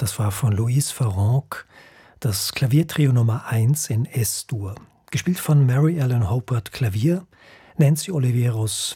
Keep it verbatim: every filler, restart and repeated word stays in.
Das war von Louise Farrenc, das Klaviertrio Nummer eins in Es-Dur. Gespielt von Mary Ellen Hopert Klavier, Nancy Oliveros